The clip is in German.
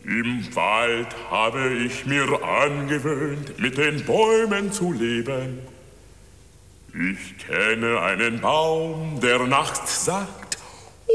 Im Wald habe ich mir angewöhnt, mit den Bäumen zu leben. Ich kenne einen Baum, der nachts sagt,